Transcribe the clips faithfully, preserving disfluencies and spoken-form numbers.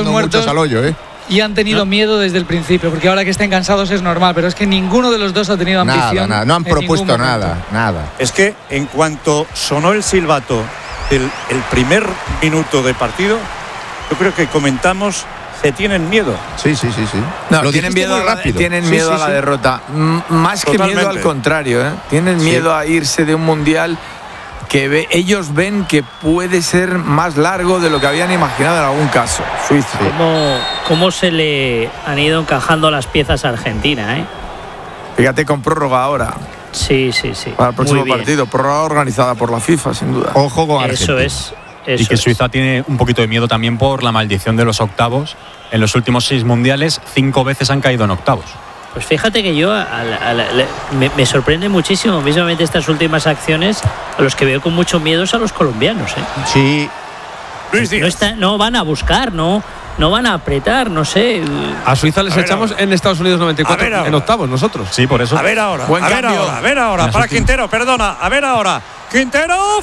tirando muchos al hoyo, ¿eh? Y han tenido ¿no? miedo desde el principio, porque ahora que estén cansados es normal, pero es que ninguno de los dos ha tenido ambición. Nada, nada, no han propuesto nada, nada. Es que en cuanto sonó el silbato del el primer minuto de partido, yo creo que comentamos, se tienen miedo. Sí, sí, sí, sí. No, Lo tienen miedo, a la, tienen sí, miedo sí, a la sí. derrota. M- más Totalmente. que miedo al contrario, ¿eh? Tienen sí. miedo a irse de un mundial que ve, ellos ven que puede ser más largo de lo que habían imaginado en algún caso. Suiza. Sí. ¿Cómo, ¿Cómo se le han ido encajando las piezas a Argentina, eh? Fíjate con prórroga ahora. Sí, sí, sí. Para el próximo partido. Prórroga organizada por la FIFA, sin duda. Ojo con Argentina. Eso es. Eso y que es. Suiza tiene un poquito de miedo también por la maldición de los octavos. En los últimos seis mundiales, cinco veces han caído en octavos. Pues fíjate que yo a la, a la, me, me sorprende muchísimo, mismamente estas últimas acciones, a los que veo con mucho miedo es a los colombianos, ¿eh? Sí. Luis Díaz. No, está, no van a buscar, no, no van a apretar, no sé. A Suiza les a ver, echamos ahora. en Estados Unidos noventa y cuatro, en octavos nosotros. Sí, por eso. A ver ahora, Buen a ver cambio. ahora, a ver ahora, para Quintero, perdona, a ver ahora. Quintero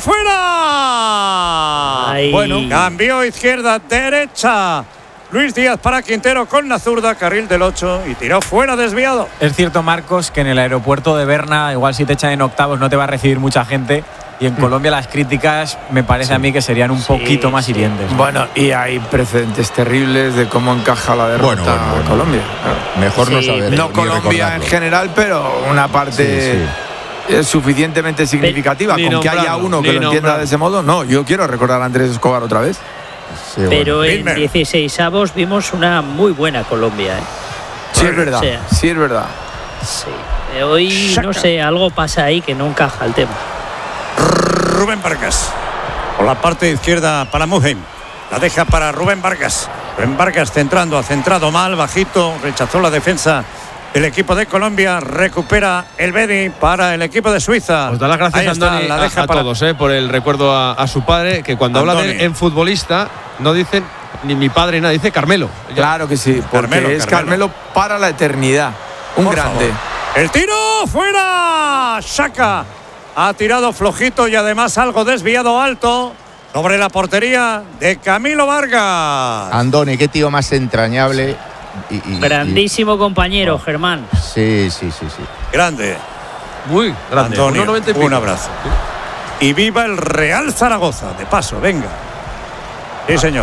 fuera. Ay. Bueno, cambio izquierda, derecha. Luis Díaz para Quintero con la zurda, carril del ocho y tiró fuera desviado. Es cierto, Marcos, que en el aeropuerto de Berna, igual si te echan en octavos no te va a recibir mucha gente. Y en Colombia las críticas me parece sí. a mí que serían un sí, poquito más hirientes. Bueno, y hay precedentes terribles de cómo encaja la derrota bueno, bueno, bueno. Colombia. Claro. Mejor sí. no saber. No Colombia en general, pero una parte sí, sí. es suficientemente significativa. Ni Con que haya uno que lo entienda nombrado. de ese modo, no. Yo quiero recordar a Andrés Escobar otra vez. Sí, pero bueno. en dieciseisavos vimos una muy buena Colombia, ¿eh? Sí, es verdad. O sea, sí, es verdad. Sí. Hoy, Saca. no sé, algo pasa ahí que no encaja el tema. Rubén Vargas. Por la parte izquierda para Muheim. La deja para Rubén Vargas. Rubén Vargas centrando, ha centrado mal, bajito. Rechazó la defensa el equipo de Colombia. Recupera el Bedi para el equipo de Suiza. Os da las gracias a Andoni, la deja a, a para... todos eh, por el recuerdo a, a su padre, que cuando Andoni. habla de él en futbolista no dicen ni mi padre ni nada, dice Carmelo. Claro que sí, porque Carmelo, es Carmelo. Carmelo para la eternidad. Un por grande. Favor. El tiro fuera. Saca. Ha tirado flojito y además algo desviado alto sobre la portería de Camilo Vargas. Andoni, qué tío más entrañable. Y, y, Grandísimo y... compañero, oh. Germán. Sí, sí, sí, sí. Grande. Muy grande. Antonio, un abrazo. ¿Sí? Y viva el Real Zaragoza. De paso, venga. Sí, señor.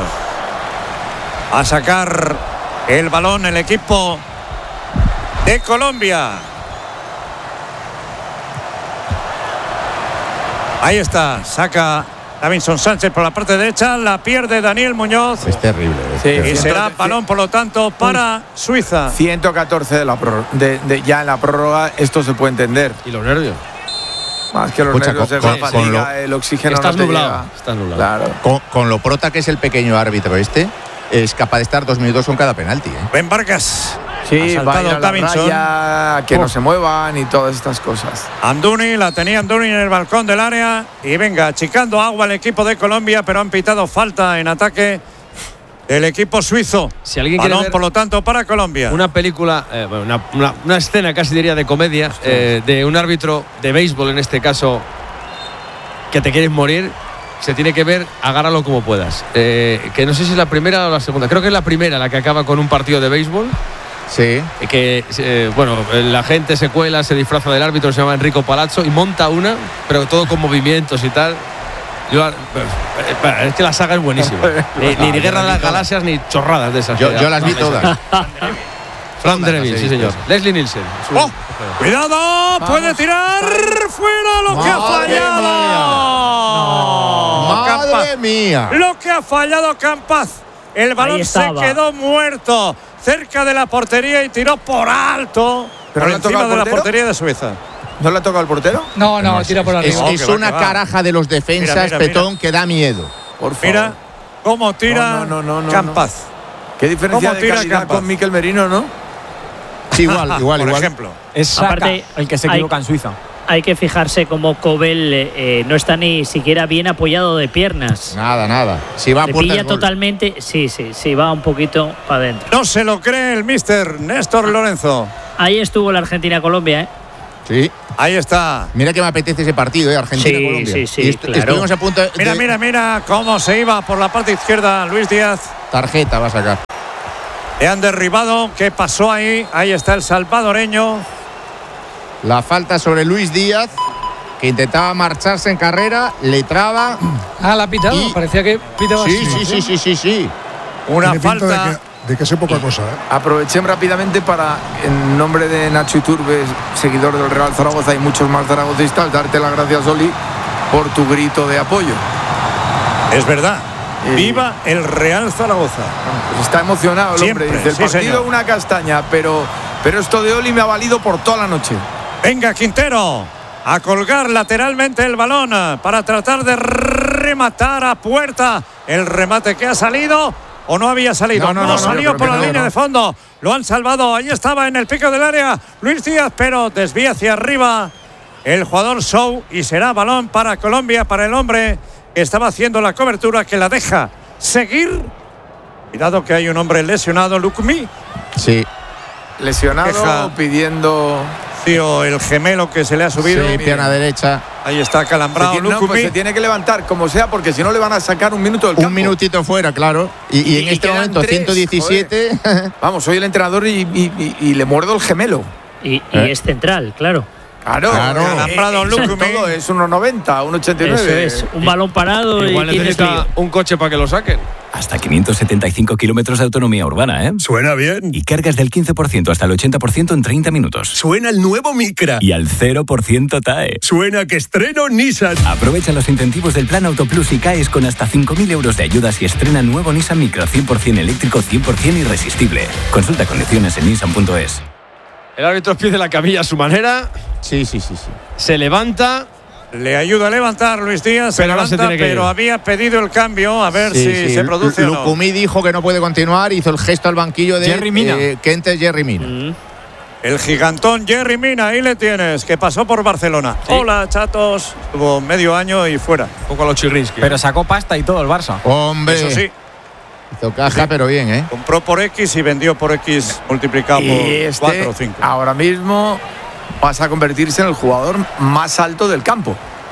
A sacar el balón el equipo de Colombia. Ahí está, saca Davinson Sánchez por la parte derecha, la pierde Daniel Muñoz. Es terrible. Es sí, terrible. Y será balón, por lo tanto, para Suiza. ciento catorce de la prórroga, de, de, ya en la prórroga, esto se puede entender. ¿Y los nervios? Más que los Escucha, nervios, con, es la con, fatiga, con lo, el oxígeno estás no te nublado, llega. Estás nublado. Claro. Con, con lo prota que es el pequeño árbitro este, es capaz de estar dos minutos con cada penalti. ¿eh? Ben Vargas. Sí, va a ir a la raya, que oh. no se muevan y todas estas cosas. Anduni, la tenía Anduni en el balcón del área. Y venga, achicando agua el equipo de Colombia, pero han pitado falta en ataque el equipo suizo. Si alguien balón, quiere ver por lo tanto, para Colombia. Una película, eh, una, una, una escena casi diría de comedia, eh, de un árbitro de béisbol, en este caso, que te quieres morir. Se tiene que ver, agárralo como puedas. Eh, que no sé si es la primera o la segunda. Creo que es la primera la que acaba con un partido de béisbol. Sí. Que, eh, bueno, la gente se cuela, se disfraza del árbitro, se llama Enrico Palazzo y monta una, pero todo con movimientos y tal. Yo, es que la saga es buenísima. Ni, ni, ni Guerra de las Galaxias ni chorradas de esas. Yo, yo las vi todas. Fran Dreville, sí señor. Leslie Nielsen. Oh, cuidado, Vamos. puede tirar fuera lo que ha fallado. No. Madre Campaz. mía. Lo que ha fallado Campaz. El balón se quedó muerto cerca de la portería y tiró por alto. ¿Pero por le encima de la portería de Suiza. ¿No le ha tocado al portero? No, no, no tira por arriba. Es, no, es va, una caraja de los defensas, mira, mira, Petón, mira. que da miedo. Por favor. Mira cómo tira no, no, no, no, Campaz. No. Qué diferencia de calidad Campaz? Con Mikel Merino, ¿no? Sí, igual, igual, por igual. ejemplo. Es Saka Aparte, el que se equivoca hay, en Suiza. Hay que fijarse cómo Kobel eh, no está ni siquiera bien apoyado de piernas. Nada, nada. Si va a Le puerta pilla totalmente, sí, sí, sí, va un poquito para adentro. No se lo cree el mister Néstor Lorenzo. Ahí estuvo la Argentina-Colombia, ¿eh? Sí. Ahí está. Mira que me apetece ese partido, ¿eh? Argentina-Colombia. Sí, sí, sí, y est- claro. Estuvimos a punto de... Mira, mira, mira cómo se iba por la parte izquierda Luis Díaz. Tarjeta va a sacar. Le han derribado. ¿Qué pasó ahí? Ahí está el salvadoreño. La falta sobre Luis Díaz, que intentaba marcharse en carrera, le traba. Ah, la ha pitado. Y... Parecía que pitaba Sí, así. sí, sí, sí, sí, sí. Una Tiene pinta falta. de que, de que sé poca cosa, ¿eh? Aproveché rápidamente para, en nombre de Nacho Iturbe, seguidor del Real Zaragoza y muchos más zaragocistas, darte las gracias, Oli, por tu grito de apoyo. Es verdad. Eh, Viva el Real Zaragoza. Pues está emocionado el Siempre, hombre. Dice, el sí, partido señor. una castaña, pero, pero esto de Oli me ha valido por toda la noche. Venga, Quintero, a colgar lateralmente el balón para tratar de rematar a puerta. El remate que ha salido o no había salido. No, no, no, no, no, salió yo creo por que la no, línea no. de fondo. Lo han salvado. Ahí estaba en el pico del área Luis Díaz, pero desvía hacia arriba el jugador Show y será balón para Colombia, para el hombre que estaba haciendo la cobertura, que la deja seguir. Cuidado que hay un hombre lesionado, Lukumi. Sí. Lesionado, Queja. pidiendo... Tío, el gemelo que se le ha subido. Sí, pierna derecha. Ahí está Se calambrado tiene, no, Lukumi. pues se tiene que levantar, como sea, porque si no le van a sacar un minuto del campo. Un minutito fuera, claro. Y, y Y- en y este quedan momento, tres, ciento diecisiete. Vamos, soy el entrenador y, y- y- y le muerdo el gemelo. Y, y ¿Eh? es central, claro. Claro, Claro. Calambrado eh, sobre Lukumi. todo es uno noventa, uno ochenta y Eso nueve. es. Un balón parado Igual y tienes necesita lío. un coche para que lo saquen. Hasta quinientos setenta y cinco kilómetros de autonomía urbana, ¿eh? Suena bien. Y cargas del quince por ciento hasta el ochenta por ciento en treinta minutos. Suena el nuevo Micra. Y al cero por ciento T A E. Suena que estreno Nissan. Aprovecha los incentivos del Plan Auto Plus y caes con hasta cinco mil euros de ayudas y estrena nuevo Nissan Micra cien por ciento eléctrico, cien por ciento irresistible. Consulta condiciones en nissan punto es. El árbitro pide la camilla a su manera. Sí, sí, sí, sí. Se levanta. Le ayuda a levantar Luis Díaz, se Pero ahora levanta, se tiene que pero ir. había pedido el cambio, a ver Sí, si sí. se produce o no. Lukumi dijo que no puede continuar, hizo el gesto al banquillo de Jerry Mina. eh, que entre Jerry Mina. Mm. El gigantón Jerry Mina, ahí le tienes, que pasó por Barcelona. Hola, chatos. Tuvo medio año y fuera. Un poco a los Chirrinsky. Pero sacó pasta y todo el Barça. Hombre, Eso sí, hizo caja, pero bien, ¿eh? compró por X y vendió por X multiplicado por Y este, cuatro o cinco. ahora mismo pasa a convertirse en el jugador más alto del campo.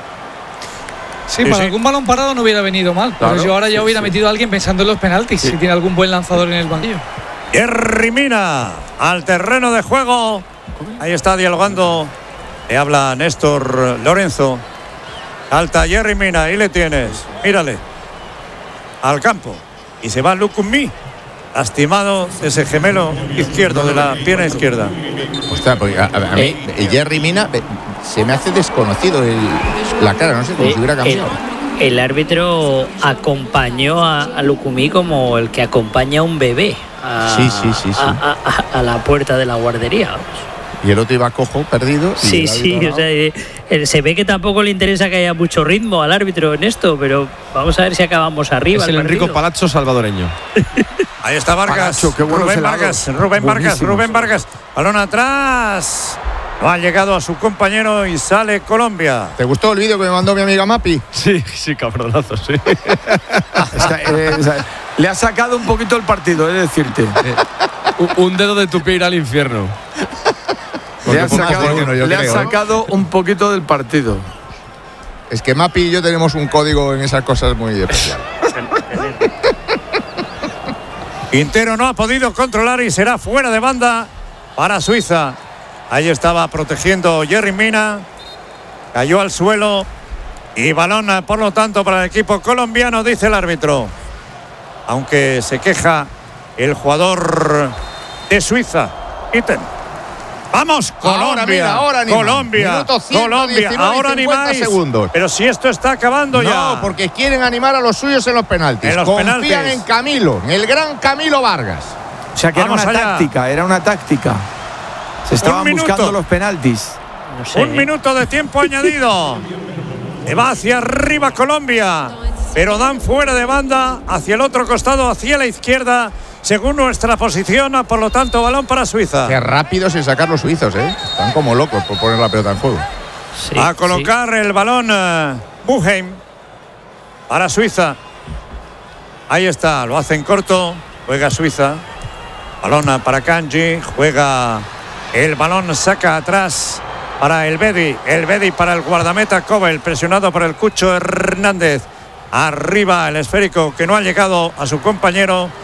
Sí, Sí, para sí. algún balón parado no hubiera venido mal. Pero Claro, yo ahora ya sí, hubiera sí. metido a alguien pensando en los penaltis, si tiene algún buen lanzador en el banquillo. Jerry Mina al terreno de juego. Ahí está dialogando. Le habla Néstor Lorenzo. Alta Jerry Mina, ahí le tienes. Mírale. Al campo. Y se va Lukumi. Lastimado de ese gemelo izquierdo, de la pierna izquierda. Ostras, porque a, a- a mí, el Jerry Mina eh, se me hace desconocido el- la cara, no sé, como Eh, si hubiera cambiado. El, el árbitro acompañó a, a Lukumi como el que acompaña a un bebé a, Sí, sí, sí, sí. a- a- a la puerta de la guardería. vamos. Y el otro iba cojo, perdido. y Sí, el sí, árbitro o sea, eh, eh, se ve que tampoco le interesa que haya mucho ritmo al árbitro en esto, pero vamos a ver si acabamos arriba. Es el partido. Enrico Palazzo salvadoreño. Ahí está Vargas. Palacio, qué buenos Rubén helados. Vargas. Rubén Vargas. Buenísimos. Rubén Vargas. Balón atrás. No ha llegado a su compañero y sale Colombia. ¿Te gustó el vídeo que me mandó mi amiga Mapi? Sí, sí, cabronazo, sí. Está, eh, o sea, le ha sacado un poquito el partido, he de decirte. un, un dedo de tu pie irá al infierno. Le ha fue más sacado, de uno, yo le ha creo, ¿eh? sacado un poquito del partido. Es que Mapi y yo tenemos un código en esas cosas muy especial. Quintero no ha podido controlar y será fuera de banda para Suiza. Ahí estaba protegiendo Jerry Mina. Cayó al suelo. Y balón, por lo tanto, para el equipo colombiano, dice el árbitro. Aunque se queja el jugador de Suiza. Iten. Vamos, Colombia. Ahora, mira, ahora ni más. Colombia. Minuto ciento Colombia. diecinueve y Ahora ni cincuenta más. segundos. Pero si esto está acabando ya. No, porque quieren animar a los suyos en los penaltis. En los Confían penaltis. en Camilo, en el gran Camilo Vargas. O sea que Vamos era una allá. táctica, era una táctica. Se estaban minuto. buscando los penaltis. No sé, Un ¿eh? minuto de tiempo añadido. Se va hacia arriba Colombia. Pero dan fuera de banda hacia el otro costado, hacia la izquierda, según nuestra posición. Por lo tanto, balón para Suiza. Qué rápidos en sacar los suizos, ¿eh? Están como locos por poner la pelota en juego. Sí, A colocar el balón eh, Buheim para Suiza. Ahí está, lo hacen corto. Juega Suiza. Balón para Kanji. Juega el balón, saca atrás para el Bedi. El Bedi para el guardameta Kobel, presionado por el Cucho Hernández. Arriba el esférico que no ha llegado a su compañero.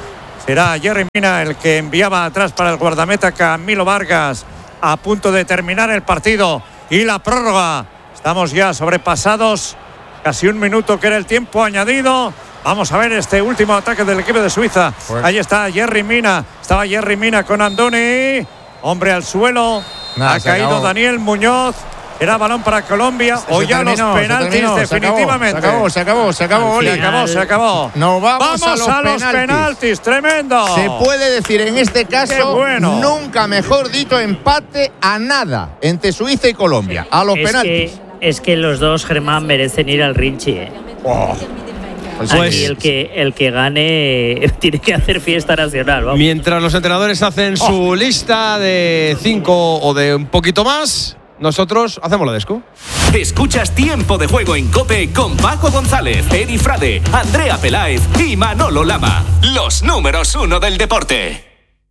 Será Yerry Mina el que enviaba atrás para el guardameta Camilo Vargas. A punto de terminar el partido y la prórroga. Estamos ya sobrepasados. Casi un minuto que era el tiempo añadido. Vamos a ver este último ataque del equipo de Suiza. Bueno. Ahí está Yerry Mina. Estaba Yerry Mina con Andoni. Hombre al suelo. Nada, ha caído acabó. Daniel Muñoz. Era balón para Colombia. Se, o se ya terminó, los penaltis terminó, definitivamente. Se acabó, se acabó, se acabó. Se acabó, se acabó. No, vamos, vamos a, los, a los penaltis. penaltis. Tremendo. Se puede decir en este caso, bueno. nunca mejor dicho, empate a nada entre Suiza y Colombia. A los es penaltis. Que, es que los dos, Germán, merecen ir al Rinchi. ¿eh? Oh. Pues y el que, el que gane tiene que hacer fiesta nacional. Vamos. Mientras los entrenadores hacen oh. su lista de cinco o de un poquito más, nosotros hacemos la desco. Escuchas Tiempo de Juego en COPE con Paco González, Eri Frade, Andrea Peláez y Manolo Lama. Los números uno del deporte.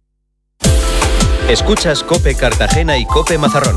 Escuchas COPE Cartagena y COPE Mazarrón.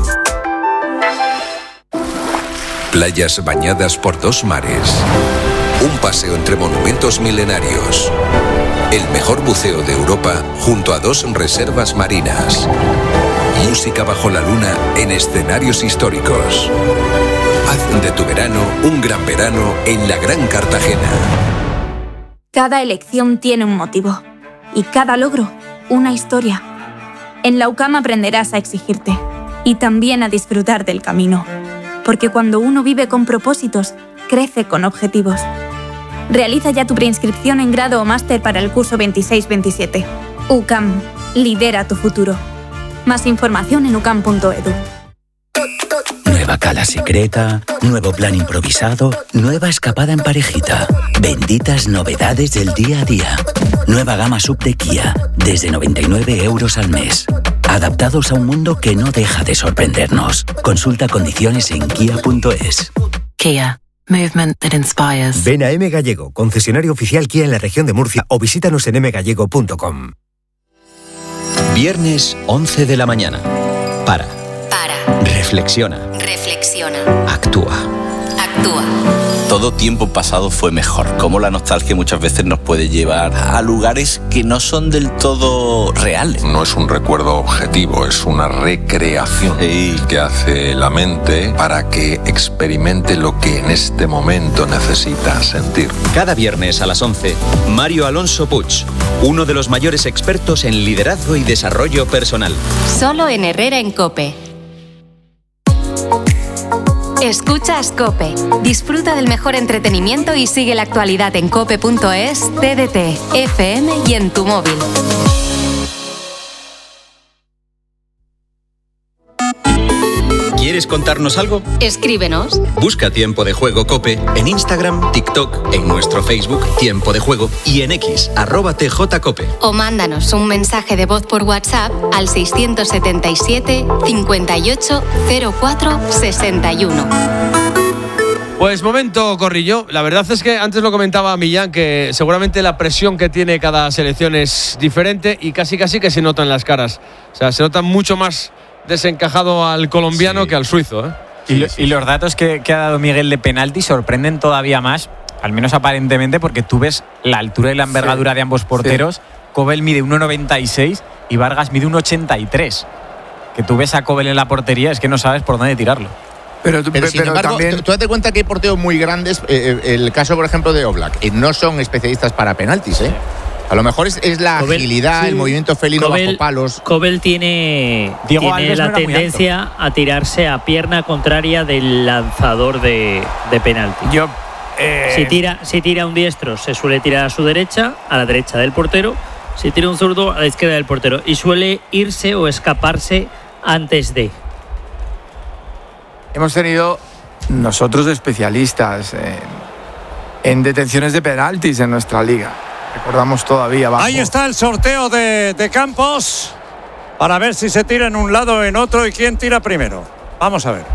Playas bañadas por dos mares. Un paseo entre monumentos milenarios. El mejor buceo de Europa junto a dos reservas marinas. Música bajo la luna en escenarios históricos. Haz de tu verano un gran verano en la Gran Cartagena. Cada elección tiene un motivo. Y cada logro, una historia. En la U C A M aprenderás a exigirte. Y también a disfrutar del camino. Porque cuando uno vive con propósitos, crece con objetivos. Realiza ya tu preinscripción en grado o máster para el curso veintiséis veintisiete. U C A M. Lidera tu futuro. Más información en u cam punto edu. Nueva cala secreta, nuevo plan improvisado, nueva escapada en parejita. Benditas novedades del día a día. Nueva gama sub de Kia, desde noventa y nueve euros al mes. Adaptados a un mundo que no deja de sorprendernos. Consulta condiciones en kia punto es. Kia. Movement that inspires. Ven a M Gallego, concesionario oficial Kia en la región de Murcia, o visítanos en eme gallego punto com. Viernes once de la mañana. Para. Para. Reflexiona. Reflexiona. Actúa. Actúa. Todo tiempo pasado fue mejor. Cómo la nostalgia muchas veces nos puede llevar a lugares que no son del todo reales. No es un recuerdo objetivo, es una recreación sí. que hace la mente para que experimente lo que en este momento necesita sentir. Cada viernes a las once, Mario Alonso Puig, uno de los mayores expertos en liderazgo y desarrollo personal. Solo en Herrera en COPE. Escuchas COPE. Disfruta del mejor entretenimiento y sigue la actualidad en cope punto es, T D T, F M y en tu móvil. ¿Quieres contarnos algo? Escríbenos. Busca Tiempo de Juego COPE en Instagram, TikTok, en nuestro Facebook Tiempo de Juego y en X, arroba tjcope. O mándanos un mensaje de voz por WhatsApp al seiscientos setenta y siete, cincuenta y ocho, cero cuatro, sesenta y uno. Pues momento, Corrillo. La verdad es que antes lo comentaba Millán, que seguramente la presión que tiene cada selección es diferente y casi casi que se nota en las caras. O sea, se nota mucho más desencajado al colombiano sí. que al suizo, ¿eh? Y, lo, y los datos que, que ha dado Miguel de penalti sorprenden todavía más, al menos aparentemente, porque tú ves la altura y la envergadura sí. de ambos porteros. Sí. Kobel mide uno noventa y seis y Vargas mide uno ochenta y tres. Que tú ves a Kobel en la portería, es que no sabes por dónde tirarlo. Pero, pero, pero sin pero embargo, también... tú date cuenta que hay porteros muy grandes. Eh, el caso, por ejemplo, de Oblak. Y no son especialistas para penaltis, ¿eh? A lo mejor es, es la Kobel, agilidad, sí. el movimiento felino Kobel, bajo palos. Kobel tiene, Diego tiene la no tendencia a tirarse a pierna contraria del lanzador de, de penalti. Yo, eh... si, tira, si tira un diestro, se suele tirar a su derecha, a la derecha del portero. Si tira un zurdo, a la izquierda del portero. Y suele irse o escaparse antes de. Hemos tenido nosotros especialistas en, en detenciones de penaltis en nuestra liga. Recordamos todavía abajo. Ahí está el sorteo de, de Campos para ver si se tira en un lado o en otro y quién tira primero. Vamos a ver.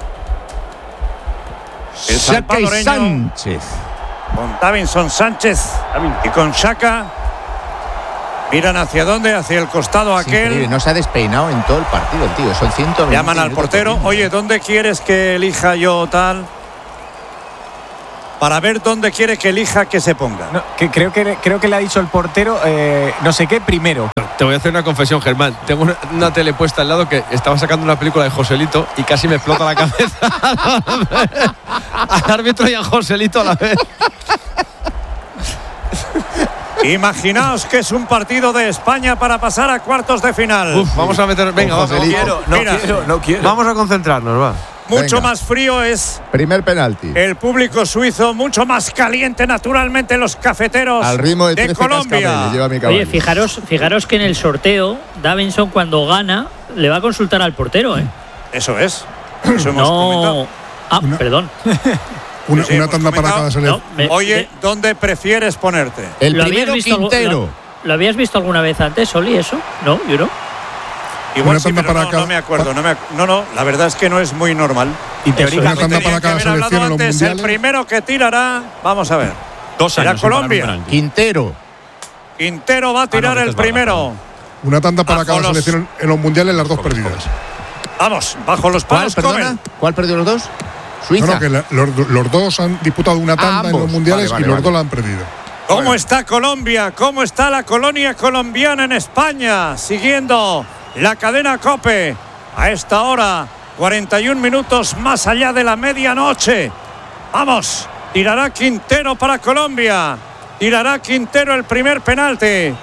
El salvadoreño Sánchez con Davinson Sánchez y con Xhaka miran hacia dónde, hacia el costado es aquel. Increíble. No se ha despeinado en todo el partido el tío. Son ciento veinte. Llaman al portero. Oye, ¿dónde quieres que elija yo tal? para ver dónde quiere que elija que se ponga. No, que creo, que, creo que le ha dicho el portero eh, no sé qué primero. Te voy a hacer una confesión, Germán. Tengo una, una tele puesta al lado que estaba sacando una película de Joselito y casi me explota la cabeza al árbitro y a Joselito a la vez. Imaginaos que es un partido de España para pasar a cuartos de final. Uf, vamos a meter. Venga, vamos, no quiero, no Mira, quiero, no quiero. Vamos a concentrarnos, va. Mucho Venga. más frío es Primer penalti. el público suizo, mucho más caliente naturalmente los cafeteros Al ritmo de, de trece Colombia. cascabeles, lleva mi caballo. Oye, fijaros, fijaros que en el sorteo, Davinson cuando gana le va a consultar al portero, ¿eh? Eso es. Eso hemos No. comentado. Ah, perdón. Una, Sí, una hemos tanda para comentado. cada selección. No, me- Oye, me- ¿dónde prefieres ponerte? El ¿Lo habías primero visto algu- Quintero. ¿Lo, lo habías visto alguna vez antes, Oli, eso? No, yo no. Igual Una sí, tanda pero para no, cada- no me acuerdo. No, me ac- no, no, la verdad es que no es muy normal. Y Una teóricamente tanda para Tenía que cada haber hablado selección en los antes, el mundiales. primero que tirará, vamos a ver. Dos Será años. sin parar un Colombia. penalti. Quintero. Quintero va a tirar no, el que es verdad, primero. Una tanda para Bajo cada los- selección en los mundiales, las dos Pobres, perdidas. Vamos, bajo los ¿Cuál, palos, perdona? Comen. ¿Cuál perdió los dos? Suiza. No, no, que la- los, los dos han disputado una tanda en ambos. los mundiales Vale, vale, y los vale. dos la han perdido. ¿Cómo está Colombia? ¿Cómo está la colonia colombiana en España? Siguiendo la cadena COPE a esta hora, cuarenta y un minutos más allá de la medianoche. Vamos, tirará Quintero para Colombia. Tirará Quintero el primer penalti.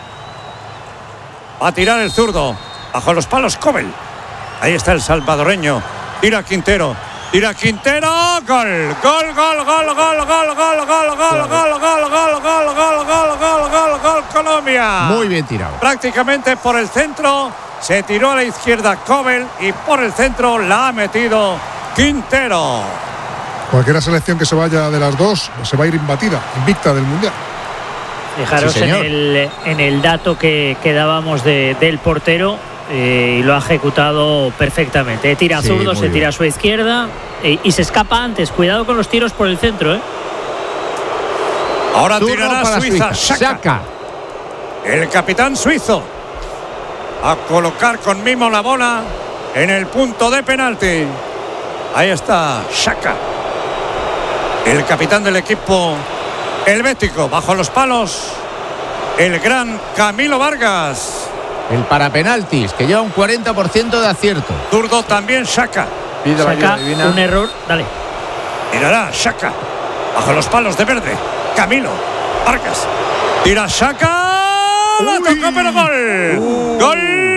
Va a tirar el zurdo. Bajo los palos, Cobel. Ahí está el salvadoreño. Tira Quintero. Tira Quintero. Gol. Gol, gol, gol, gol, gol, gol, gol, gol, gol, gol, gol, gol, gol, gol, gol, gol, gol, gol, Colombia. Muy bien tirado. Prácticamente por el centro. Se tiró a la izquierda Cobel y por el centro la ha metido Quintero. Cualquier selección que se vaya de las dos se va a ir imbatida, invicta del mundial. Fijaros Sí, en, señor. el, en el dato que, que dábamos de, del portero eh, y lo ha ejecutado perfectamente. Tira Sí, zurdo, muy se bien. tira a su izquierda eh, y se escapa antes. Cuidado con los tiros por el centro, ¿eh? Ahora Turno tirará para Suiza. Suiza. Xhaka. Xhaka. El capitán suizo a colocar con mimo la bola en el punto de penalti. Ahí está Xhaka, el capitán del equipo helvético. Bajo los palos, el gran Camilo Vargas. El parapenaltis, que lleva un cuarenta por ciento de acierto. Zurdo también Xhaka. Pide la ayuda Saca divina. un error. Dale. Tirará Xhaka. Bajo los palos de verde. Camilo Vargas. Tira Xhaka. La tocó, pero gol. Gol.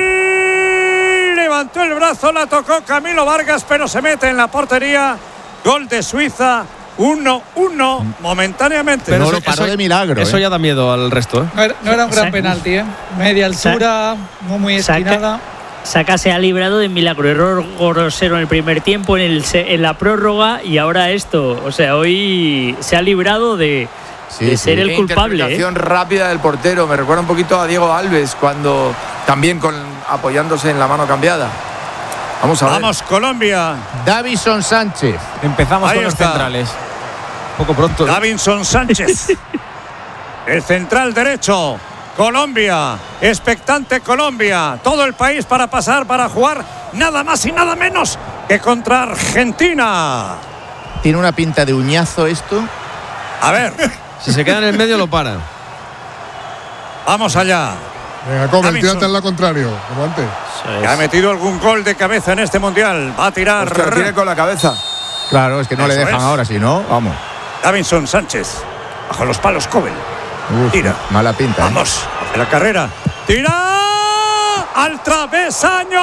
Levantó el brazo, la tocó Camilo Vargas, pero se mete en la portería. Gol de Suiza. uno uno momentáneamente. Pero no eso- lo paró eso- de milagro. Eso ¿eh? ya da miedo al resto, ¿eh? No era, no era un gran Sa- penalti, ¿eh? Media altura, no muy esquinada. Saca se ha librado de milagro. Error grosero en el primer tiempo, en, el, se- en la prórroga y ahora esto. O sea, hoy se ha librado de, Sí, de sí. ser el Qué culpable. ¿eh? interpretación rápida del portero. Me recuerda un poquito a Diego Alves cuando también con apoyándose en la mano cambiada. Vamos a ver. Vamos, Colombia. Davison Sánchez. Empezamos Ahí con los está. centrales. Poco pronto. Davinson Sánchez. El central derecho. Colombia. Expectante Colombia. Todo el país para pasar, para jugar nada más y nada menos que contra Argentina. Tiene una pinta de uñazo esto. A ver, Si se queda en el medio, lo para. vamos allá. Venga, Cobel, Davinson. tírate al contrario, como antes. Que ha metido algún gol de cabeza en este mundial. Va a tirar Ostras, tiene con la cabeza. Claro, es que no le Eso dejan es. ahora, si no, vamos. Davinson Sánchez. Bajo los palos, Cobel. Uf, Tira. Mala pinta. ¿eh? Vamos, hace la carrera. ¡Tira! ¡Al travesaño!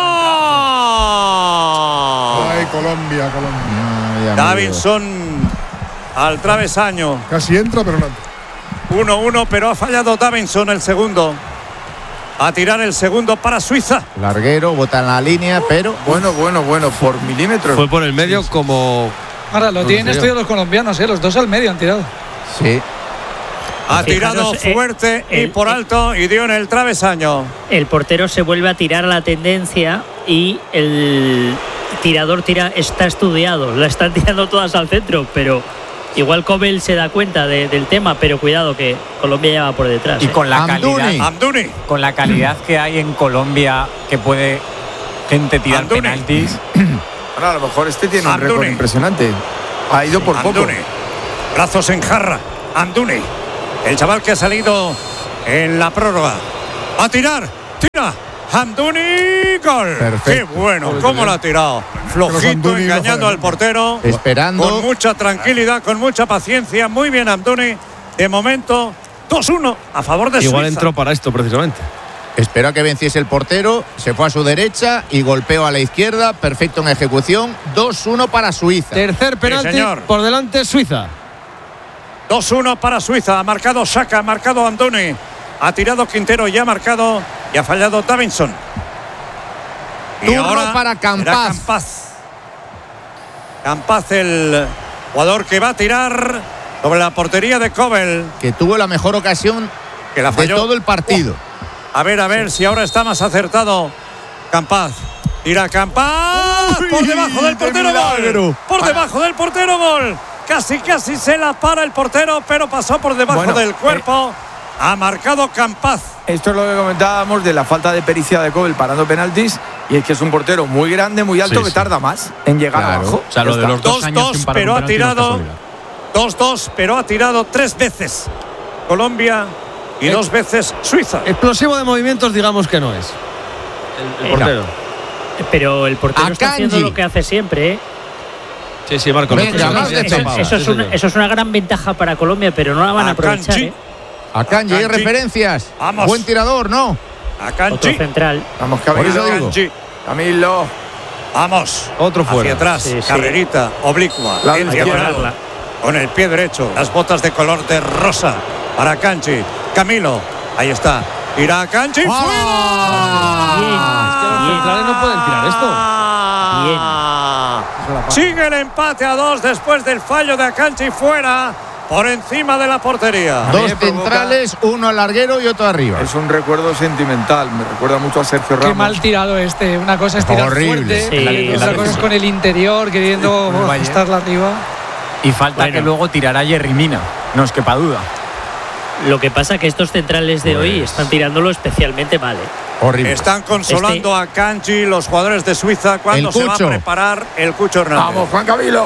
Ay, Colombia, Colombia. Ay, amigo. Davinson al travesaño. Casi entra, pero no entra. uno uno, pero ha fallado Davinson el segundo. A tirar el segundo para Suiza. Larguero, bota en la línea, pero. Bueno, bueno, bueno, por milímetros. Fue por el medio como. Ahora, lo Muy tienen feo. estudiado los colombianos, ¿eh? Los dos al medio han tirado. Sí. Ha Fijaros, tirado eh, fuerte y el- por alto y dio en el travesaño. El portero se vuelve a tirar la tendencia y el tirador tira está estudiado. La están tirando todas al centro, pero igual Cobel se da cuenta de- del tema, pero cuidado que Colombia ya va por detrás. Y ¿eh? con la Amdouni. calidad, Amdouni. con la calidad que hay en Colombia, que puede gente tirar Amdouni. penaltis. Bueno, a lo mejor este tiene un Amdouni. récord impresionante. Ha ido por poco. Amdouni. Brazos en jarra. Amdouni, el chaval que ha salido en la prórroga. A tirar. Tira. Amdouni, gol. Perfecto. Qué bueno, cómo lo ha tirado. Flojito, engañando al portero. Esperando. Con mucha tranquilidad, con mucha paciencia. Muy bien, Amdouni. De momento, dos uno a favor de Suiza. Igual entró para esto, precisamente. Esperó a que venciese el portero, se fue a su derecha y golpeó a la izquierda. Perfecto en ejecución. dos uno para Suiza. Tercer penalti, Sí, por delante Suiza. dos uno para Suiza. Ha marcado Saka, ha marcado Amdouni. Ha tirado Quintero y ha marcado y ha fallado Davinson. Y Turno ahora para Campaz. Campaz. Campaz, el jugador que va a tirar sobre la portería de Kobel. Que tuvo la mejor ocasión que la de falló. todo el partido. Oh. A ver, a ver si ahora está más acertado Campaz. Tira Campaz. Uy, por debajo del portero, gol. Por debajo del portero, gol. Casi, casi se la para el portero, pero pasó por debajo bueno, del cuerpo. Eh. Ha marcado Campaz. Esto es lo que comentábamos de la falta de pericia de Kobel parando penaltis. Y es que es un portero muy grande, muy alto, sí, que sí. tarda más en llegar claro. abajo. O sea, lo de los dos, dos años dos, sin parar pero un ha tirado no dos dos, pero ha tirado tres veces Colombia y eh. dos veces Suiza. Explosivo de movimientos, digamos que no es el, el portero. Eh, pero el portero a está Kanji. haciendo lo que hace siempre, ¿eh? Sí, sí, Marco. Venga, eso, eso, eso, eso, es una, eso es una gran ventaja para Colombia, pero no la van a, a aprovechar. ¿eh? A Kanji, hay referencias. Vamos. Buen tirador, ¿no? A Kanji. Otro central. Vamos, Camilo. Kanji. Camilo. Vamos. Otro fuera. Hacia atrás. Sí, sí. Carrerita, oblicua. La en diagonal. Con el pie derecho. Las botas de color de rosa para Kanji. Camilo. Ahí está. Tira a Kanji. ¡Oh! ¡Fuera! Bien. Los centrales no pueden tirar esto. Bien. Sigue el empate a dos después del fallo de Akanji fuera. Por encima de la portería. Dos centrales, uno al larguero y otro arriba. Es un recuerdo sentimental. Me recuerda mucho a Sergio Ramos. Qué mal tirado este. Una cosa es tirar horrible. fuerte, Sí, otra sí, cosa sí. es con el interior, queriendo oh, estarla arriba. Y falta Bueno. que luego tirará Yerry Mina. No os quepa duda. Lo que pasa es que estos centrales de pues. hoy están tirándolo especialmente mal, ¿eh? Horrible. Están consolando este... a Kanji los jugadores de Suiza cuando se va a preparar el Cucho Hernández. Vamos, Juan Camilo.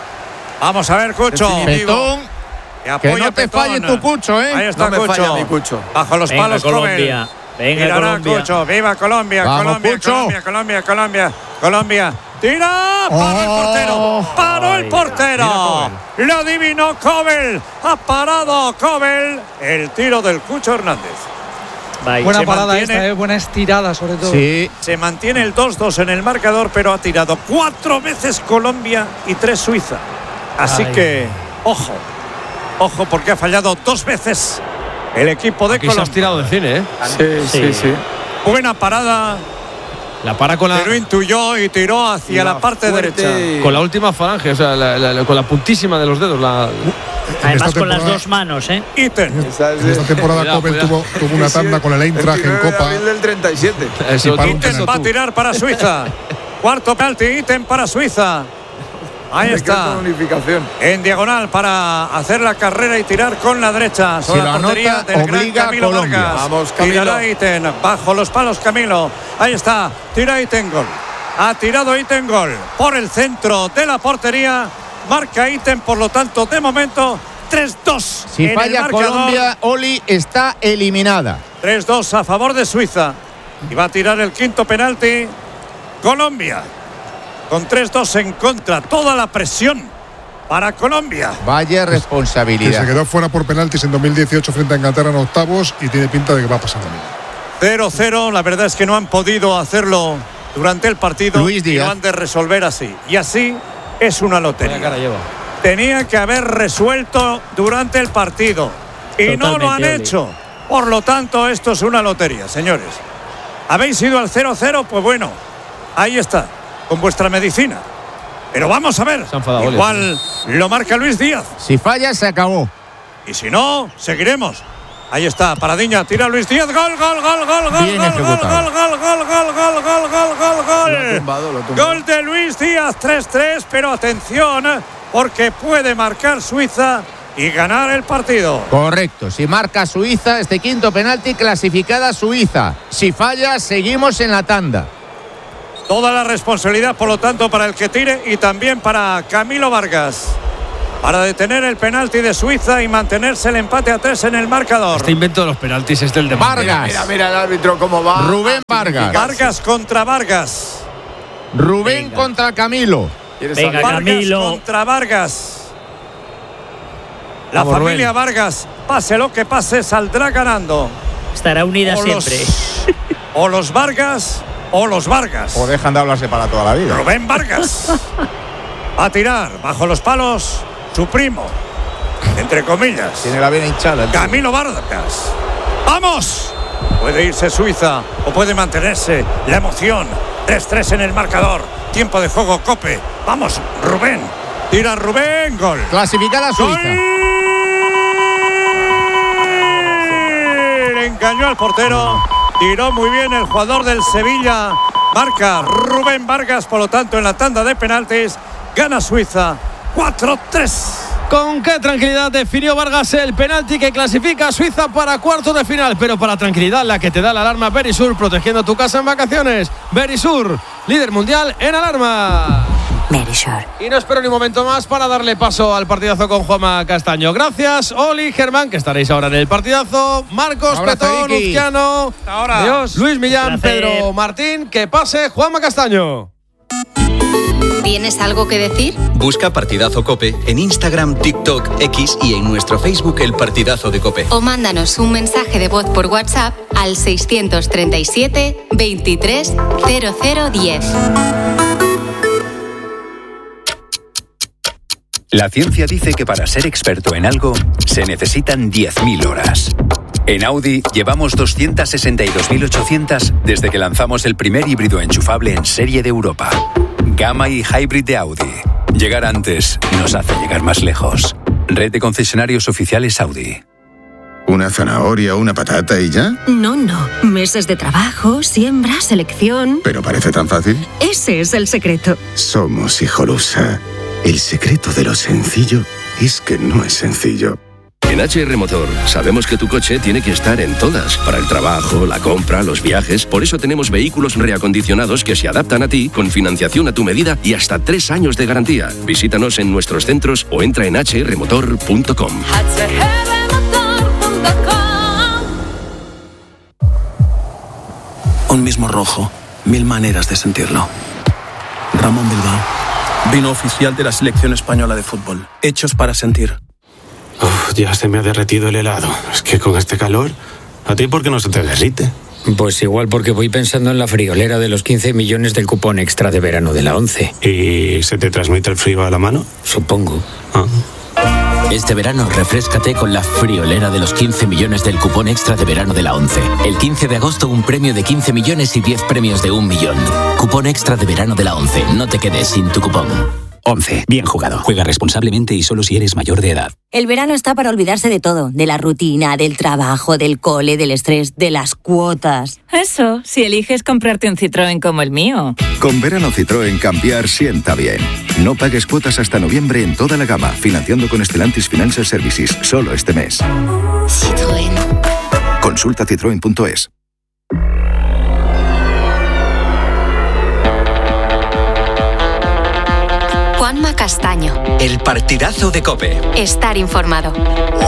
Vamos a ver, Cucho. Petón. Que, que no te falle tu Cucho, ¿eh? Ahí está no me Cucho. falla mi Cucho. Bajo los Venga, palos, Colombia. Venga, Tirará Colombia. Cucho. Viva Colombia, Vamos, Colombia, Cucho. Colombia, Colombia, Colombia, Colombia. Tira, paró el portero, paró el portero. Lo adivinó Kobel. Ha parado Kobel. El tiro del Cucho Hernández. Bye. Buena se parada mantiene, esta, ¿eh? Buena estirada sobre todo. Sí. Se mantiene el dos dos en el marcador, pero ha tirado cuatro veces Colombia y tres Suiza. Así Ay. que, ojo. Ojo, porque ha fallado dos veces el equipo de Aquí Colombia. se has tirado de cine, ¿eh? Sí, sí, sí. sí. Buena parada. La para con la. Pero intuyó y tiró hacia la, la parte fuerte. derecha. Con la última falange, o sea, la, la, con la puntísima de los dedos. La... Además, con las dos manos, ¿eh? Iten. En esta temporada Kobel tuvo, tuvo una tanda con el Eintracht en Copa. del treinta y siete. Eso, Iten va a tirar para Suiza. Cuarto penalti, Iten para Suiza. Ahí está. En diagonal para hacer la carrera y tirar con la derecha. Sobre si la portería anota, del gran Camilo Colombia. Vargas. Vamos, Camilo. Tirará Iten. Bajo los palos, Camilo. Ahí está. Tira Iten, gol. Ha tirado Iten, gol. Por el centro de la portería. Marca Iten, por lo tanto, de momento, tres dos. Si falla Colombia, Oli está eliminada. tres dos a favor de Suiza. Y va a tirar el quinto penalti Colombia. Con tres dos en contra, toda la presión para Colombia. Vaya responsabilidad. Que se quedó fuera por penaltis en dos mil dieciocho frente a Inglaterra en octavos y tiene pinta de que va a pasar también. cero cero, la verdad es que no han podido hacerlo durante el partido. Luis Díaz. Y lo han de resolver así. Y así es una lotería. Tenía que haber resuelto durante el partido. Y Totalmente, no lo han Oli. hecho. Por lo tanto, esto es una lotería, señores. ¿Habéis ido al cero cero? Pues bueno, ahí está. Con vuestra medicina. Pero vamos a ver. Enfadado, igual Oli. Lo marca Luis Díaz. Si falla, se acabó. Y si no, seguiremos. Ahí está, paradiña, tira Luis Díaz, gol, gol, gol, gol, gol, Bien gol, ejecutado. gol, gol, gol, gol, gol, gol, gol, gol, gol. Lo ha tumbado, lo ha tumbado. Gol de Luis Díaz, tres tres, pero atención, porque puede marcar Suiza y ganar el partido. Correcto, si marca Suiza, este quinto penalti, clasificada Suiza. Si falla, seguimos en la tanda. Toda la responsabilidad, por lo tanto, para el que tire y también para Camilo Vargas. para detener el penalti de Suiza y mantenerse el empate a tres en el marcador. Este invento de los penaltis es del de Vargas. Mira, mira el árbitro cómo va. Rubén Vargas. Vargas contra Vargas. Rubén Venga. contra Camilo. Venga, Vargas Camilo. contra Vargas. La Vamos, familia Rubén. Vargas, pase lo que pase, saldrá ganando. Estará unida o siempre. Los, o los Vargas o los Vargas. O dejan de hablarse para toda la vida. Rubén Vargas. A tirar bajo los palos su primo, entre comillas. Tiene la vena hinchada. Camilo Vargas. ¡Vamos! Puede irse Suiza o puede mantenerse la emoción. tres tres en el marcador. Tiempo de juego, Cope. Vamos, Rubén. Tira Rubén, gol. Clasifica la Suiza. ¡Gol! Engañó al portero. Tiró muy bien el jugador del Sevilla. Marca Rubén Vargas, por lo tanto, en la tanda de penaltis. Gana Suiza cuatro tres. Con qué tranquilidad definió Vargas el penalti que clasifica a Suiza para cuartos de final. Pero para tranquilidad, la que te da la alarma Verisur, protegiendo tu casa en vacaciones. Verisur, líder mundial en alarma. Verisur. Y no espero ni un momento más para darle paso al partidazo con Juanma Castaño. Gracias, Oli, Germán, que estaréis ahora en el partidazo. Marcos, Petón, Uzquiano, Adiós. Luis Millán, Pedro Martín. Que pase Juanma Castaño. ¿Tienes algo que decir? Busca Partidazo Cope en Instagram, TikTok, X y en nuestro Facebook El Partidazo de Cope. O mándanos un mensaje de voz por WhatsApp al seiscientos treinta y siete, veintitrés, cero cero diez. La ciencia dice que para ser experto en algo se necesitan diez mil horas. En Audi llevamos doscientas sesenta y dos mil ochocientas desde que lanzamos el primer híbrido enchufable en serie de Europa. Gamma y Hybrid de Audi. Llegar antes nos hace llegar más lejos. Red de concesionarios oficiales Audi. ¿Una zanahoria o una patata y ya? No, no. Meses de trabajo, siembra, selección. ¿Pero parece tan fácil? Ese es el secreto. Somos Hijolusa. El secreto de lo sencillo es que no es sencillo. En H R Motor sabemos que tu coche tiene que estar en todas, para el trabajo, la compra, los viajes. Por eso tenemos vehículos reacondicionados que se adaptan a ti, con financiación a tu medida y hasta tres años de garantía. Visítanos en nuestros centros o entra en h r motor punto com. Un mismo rojo, mil maneras de sentirlo. Ramón Bilbao, vino oficial de la selección española de fútbol. Hechos para sentir. Uf, ya se me ha derretido el helado. Es que con este calor, ¿a ti por qué no se te derrite? Pues igual porque voy pensando en la friolera de los quince millones del cupón extra de verano de la ONCE. ¿Y se te transmite el frío a la mano? Supongo. Ah. Este verano refréscate con la friolera de los quince millones del cupón extra de verano de la ONCE. El quince de agosto un premio de quince millones y diez premios de un millón. Cupón extra de verano de la ONCE. No te quedes sin tu cupón. ONCE. Bien jugado. Juega responsablemente y solo si eres mayor de edad. El verano está para olvidarse de todo. De la rutina, del trabajo, del cole, del estrés, de las cuotas. Eso, si eliges comprarte un Citroën como el mío. Con verano Citroën cambiar sienta bien. No pagues cuotas hasta noviembre en toda la gama. Financiando con Stellantis Financial Services. Solo este mes. Citroën. Consulta citroen punto es. Juanma Castaño. El Partidazo de Cope. Estar informado.